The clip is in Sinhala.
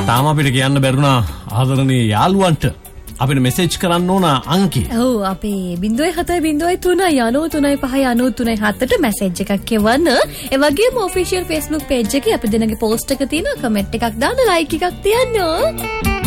තාම අපිට කියන්න බැරුණා ආදරණීය යාළුවන්ට අපිට මෙසේජ් කරන්න ඕන අංකය. ඔව් අපේ 0703939593 මැසේජ් එකක් එවන්න. ඒ වගේම ඔෆිෂියල් Facebook page එකේ අපි දෙනගේ post එක තියෙනවා. කමෙන්ට් එකක් දාන්න, like එකක් තියන්න.